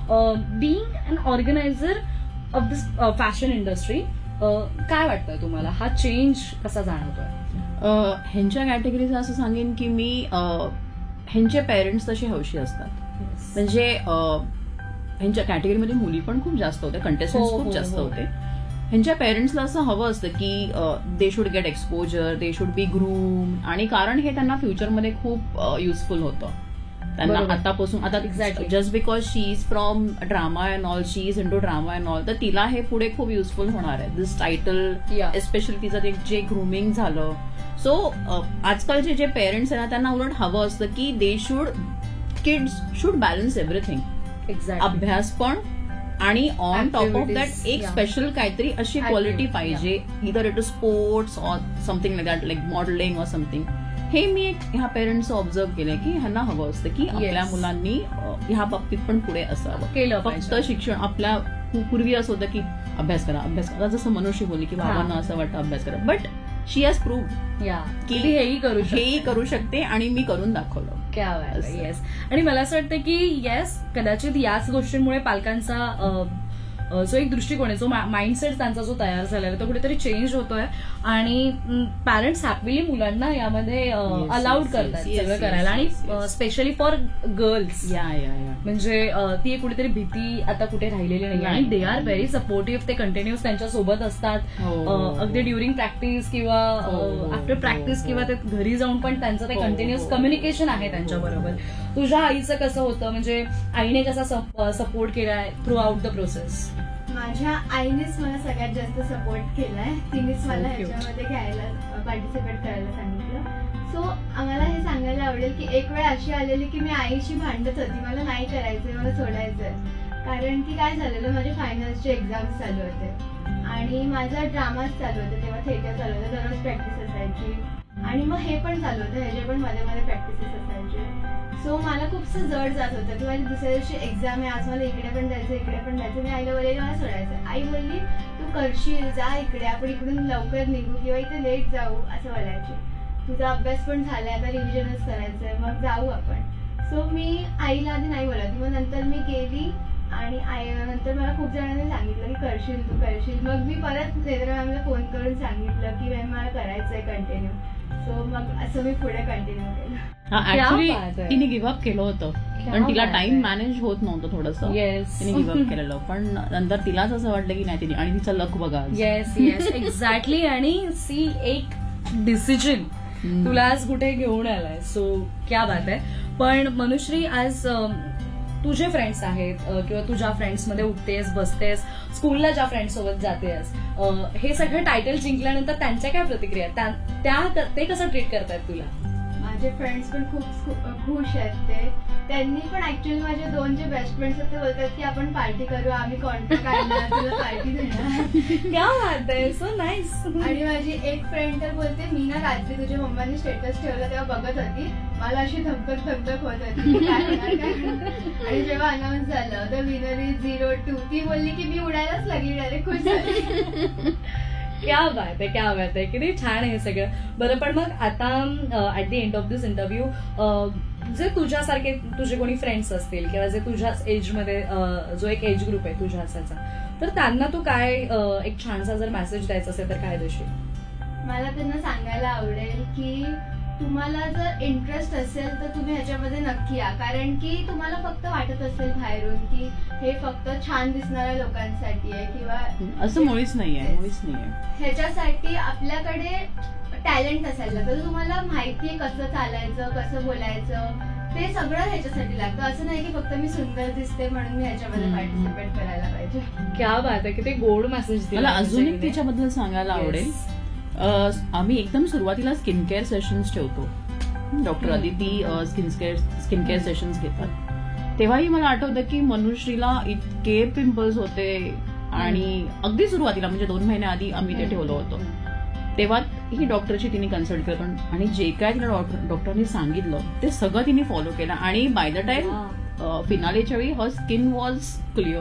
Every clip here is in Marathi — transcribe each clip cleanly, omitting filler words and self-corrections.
Being an organiser of this fashion industry, काय वाटतंय तुम्हाला, हा चेंज कसा जाणवतोय? ह्यांच्या कॅटेगरीचं असं सांगेन की मी ह्यांचे पेरेंट्स तसे हौशी असतात. म्हणजे ह्यांच्या कॅटेगरीमध्ये मुली पण खूप जास्त होत्या, कंटेस्टंट्स खूप जास्त होते. ह्यांच्या पेरेंट्सला असं हवं असतं की they should get exposure, they should be groom, आणि कारण हे त्यांना फ्युचरमध्ये खूप युजफुल होतं. त्यांना आतापासून, आता just because she is from drama and all, she is in to drama and all, तर तिला हे पुढे खूप युजफुल होणार आहे. दिस टायटल एस्पेशली तिचं ते जे ग्रूमिंग झालं. सो आजकालचे जे पेरेंट्स आहे ना, त्यांना उलट हवं असतं की they should, kids should balance everything. अभ्यास पण आणि ऑन टॉप ऑफ दॅट एक स्पेशल काहीतरी अशी क्वालिटी पाहिजे, इदर it is sports or something like that, like modelling or something. हे मी एक ह्या पेरेंट्सचं ऑब्झर्व केलंय की ह्यांना हवं असतं की आपल्या मुलांनी ह्या बाबतीत पण पुढे असावं केलं. फक्त शिक्षण, आपल्या पूर्वी असं होतं की अभ्यास करा, अभ्यास करा, जसं मनुष्य बोलली की बाबांना असं वाटतं अभ्यास करा, बट शी हॅज प्रूव्ड की हेही करू शकते आणि मी करून दाखवलं. येस. आणि मला असं वाटतं की येस, कदाचित याच गोष्टींमुळे पालकांचा जो एक दृष्टिकोन आहे, जो माइंडसेट त्यांचा जो तयार झालेला तो कुठेतरी चेंज होतोय, आणि पॅरेंट्स हॅपीली मुलांना यामध्ये अलाउड करतात सगळं करायला, आणि स्पेशली फॉर गर्ल्स. म्हणजे ती कुठेतरी भीती आता कुठे राहिलेली नाही, आणि दे आर व्हेरी सपोर्टिव्ह. ते कंटिन्युअस त्यांच्या सोबत असतात, अगदी ड्युरिंग प्रॅक्टिस किंवा आफ्टर प्रॅक्टिस किंवा ते घरी जाऊन पण त्यांचं ते कंटिन्युअस कम्युनिकेशन आहे त्यांच्याबरोबर. तुझ्या आईचं कसं होतं, म्हणजे आईने कसा सपोर्ट केलाय थ्रू आउट द प्रोसेस? माझ्या आईनेच मला सगळ्यात जास्त सपोर्ट केलाय. तिनेच मला ह्याच्यामध्ये पार्टिसिपेट करायला सांगितलं. सो आम्हाला हे सांगायला आवडेल की एक वेळ अशी आलेली की मी आईशी भांडत होती, मला नाही करायचंय, मला सोडायचंय. कारण की काय झालेलं, माझे फायनल्सचे एक्झाम्स चालू होते आणि माझा ड्रामाच चालू होते, तेव्हा थिएटर चालू होतं, दररोज प्रॅक्टिस असायची, आणि मग हे पण चालू होतं, ह्याचे पण मध्ये मध्ये प्रॅक्टिसेस असायचे. सो मला खूपसं जड जात होतं की माझी दुसऱ्या दिवशी एक्झाम आहे, आज मला इकडे पण जायचं, इकडे पण जायचं. मी आईला बोलले मला सोडायचं. आई बोलली तू करशील, जा इकडे, आपण इकडून लवकर निघू किंवा इथे लेट जाऊ, असं बोलायचे. तुझा अभ्यास पण झालाय, आता रिव्हिजनच करायचंय, मग जाऊ आपण. सो मी आईला आधी नाही बोलत, मग नंतर मी गेली, आणि नंतर मला खूप जणांनी सांगितलं की करशील, तू करशील. मग मी परत नेत्रा मॅमला फोन करून सांगितलं की मॅम मला करायचंय कंटिन्यू. सो मग असं मी पुढे कंटिन्यू केलं. ऍक्च्युली तिने गिव्हअप केलं होतं, कारण तिला टाइम मॅनेज होत नव्हतं थोडंसं. तिने गिव्हअप केलेलं, पण नंतर तिलाच असं वाटलं की नाही, तिने, आणि तिचा लक बघा. Yes yes exactly. आणि सी एक डिसिजन तुला आज कुठे घेऊन आलाय, सो क्या बात आहे. पण मनुश्री, आज तुझे फ्रेंड्स आहेत किंवा तू ज्या फ्रेंड्समध्ये उठतेस बसतेस, स्कूलला ज्या फ्रेंड्स सोबत जातेस, हे सगळं टायटल जिंकल्यानंतर त्यांच्या काय प्रतिक्रिया, ते कसं ट्रीट करतायत तुला? माझे फ्रेंड्स पण खूप खुश आहेत. त्यांनी पण ऍक्च्युअली माझे दोन जे बेस्ट फ्रेंड्स आहेत ते बोलतात की आपण पार्टी करू, आम्ही कॉन्टॅक्ट काढणार, तुला पार्टी देणार. क्या बात आहे, सो नाईस. आणि माझी एक फ्रेंड तर बोलते, मी ना रात्री तुझ्या मम्माने स्टेटस ठेवला तेव्हा बघत होती, मला अशी धमकत होत होती काय होणार. आणि जेव्हा अनाऊन्स झालं द विनर इज 02, ती बोलली की मी उडायलाच लागली, डायरेक्ट खुश झाली. क्या बात आहे, क्या बात आहे, किती छान आहे सगळं. बरं, पण मग आता at the end of this interview, जे तुझ्यासारखे तुझे कोणी फ्रेंड्स असतील किंवा जे तुझ्याच एजमध्ये जो एक एज ग्रुप आहे तुझ्या असायचा, तर त्यांना तू काय एक छानसा जर मेसेज द्यायचा असेल तर काय देशील? मला त्यांना सांगायला आवडेल की तुम्हाला जर इंटरेस्ट असेल तर तुम्ही ह्याच्यामध्ये नक्की या. कारण की तुम्हाला फक्त वाटत असेल बाहेरून की हे फक्त छान दिसणाऱ्या लोकांसाठी आहे किंवा असं मुळीच नाहीये. ह्याच्यासाठी आपल्याकडे टॅलेंट असायला लागतं. तुम्हाला माहितीये कसं चालायचं, कसं बोलायचं, ते सगळं ह्याच्यासाठी लागतं. असं नाही की फक्त मी सुंदर दिसते म्हणून मी ह्याच्यामध्ये पार्टिसिपेट करायला पाहिजे. क्या बात आहे, किती गोड मेसेज दिला. मला अजून एक तिच्याबद्दल सांगायला आवडेल. आम्ही एकदम सुरुवातीला स्किन केअर सेशन्स ठेवतो. Doctor Aditi skin care sessions घेतात. तेव्हाही मला आठवतं की मनुश्रीला इतके पिंपल्स होते, आणि अगदी सुरुवातीला म्हणजे 2 महिन्याआधी आम्ही ते ठेवलं होतं. तेव्हा ही डॉक्टरची तिने कन्सल्ट केलं, आणि जे काय तिला डॉक्टरनी सांगितलं ते सगळं तिने फॉलो केलं, आणि बाय द टाइम फिनालेच्या वेळी हर स्किन वॉज क्लिअर.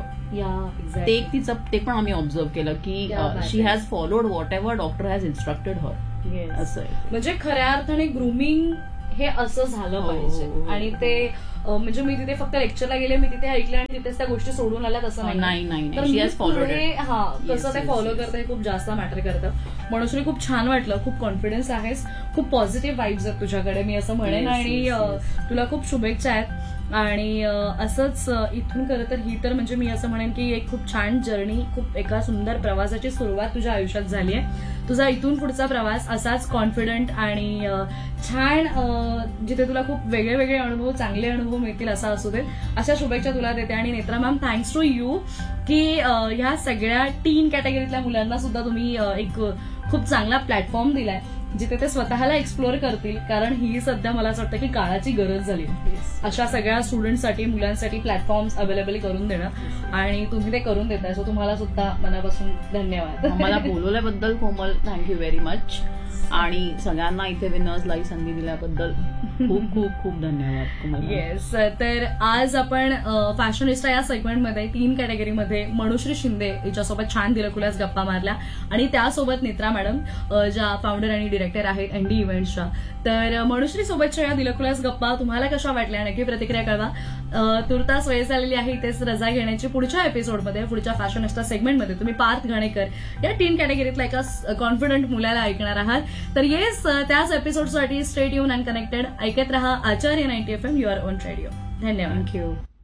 ते पण आम्ही ऑब्झर्व केलं की शी has followed what ever doctor has instructed हर. असं म्हणजे खऱ्या अर्थाने ग्रूमिंग हे असं झालं पाहिजे, आणि ते म्हणजे मी तिथे फक्त लेक्चरला गेले, मी तिथे ऐकले आणि तिथेच त्या गोष्टी सोडून आल्या तसं नाही तर She मी has followed पुढे it. कसं ते Yes, फॉलो yes. करतं हे खूप जास्त मॅटर करतं. मनोश्री खूप छान वाटलं, खूप कॉन्फिडन्स आहेस, खूप पॉझिटिव्ह वाईब्स आहेत तुझ्याकडे मी असं म्हणेन. Yes, आणि yes. तुला खूप शुभेच्छा आहेत. आणि असंच इथून खरं तर ही तर म्हणजे मी असं म्हणेन की एक खूप छान जर्नी, खूप एका सुंदर प्रवासाची सुरुवात तुझ्या आयुष्यात झाली आहे. तुझा इथून पुढचा प्रवास असाच कॉन्फिडंट आणि छान, जिथे तुला खूप वेगळे वेगळे अनुभव, चांगले अनुभव मिळतील असा असू दे, अशा शुभेच्छा तुला देते. आणि Netra ma'am, thanks to you की ह्या सगळ्या टीन कॅटेगरीतल्या मुलांना सुद्धा तुम्ही एक खूप चांगला प्लॅटफॉर्म दिलाय जिथे ते स्वतःला एक्सप्लोअर करतील. कारण ही सध्या मला असं वाटतं की काळाची गरज झाली अशा सगळ्या स्टुडंटसाठी, मुलांसाठी प्लॅटफॉर्म्स अवेलेबल करून देणं, आणि तुम्ही ते करून देताय. सो तुम्हाला सुद्धा मनापासून धन्यवाद. मला बोलवल्याबद्दल कोमल, थँक्यू व्हेरी मच. आणि सगळ्यांना इथे विनर्सला ही संधी दिल्याबद्दल खूप खूप खूप धन्यवाद कोमल. येस, तर आज आपण फॅशनिस्टा या सेगमेंटमध्ये 3 कॅटेगरीमध्ये मनोश्री शिंदे हिच्यासोबत छान दिलखुलास गप्पा मारल्या, आणि त्यासोबत नेत्रा मॅडम ज्या फाउंडर आणि डिरेक्टर आहेत एनडी इव्हेंट्सच्या. तर मनोश्री सोबतच्या या दिलखुलास गप्पा तुम्हाला कशा वाटल्या नक्की प्रतिक्रिया कळवा. तुर्तास वेळ झालेली आहे इथेच रजा घेण्याची. पुढच्या एपिसोडमध्ये, पुढच्या फॅशनिस्टा सेगमेंटमध्ये तुम्ही पार्थ घाणेकर या 3 कॅटेगरीतल्या एका कॉन्फिडंट मुलाला ऐकणार आहात. तर येस, त्याच एपिसोडसाठी स्टे ट्यून अँड कनेक्टेड. ऐकत रहा आचार्य 90 FM, युअर ओन रेडिओ. धन्यवाद. थँक्यू.